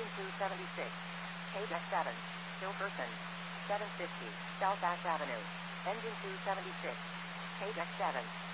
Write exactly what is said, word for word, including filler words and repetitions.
Engine two seventy-six. Page seven. Jefferson. seven fifty. South Ash Avenue. Engine two seventy-six. Page seven.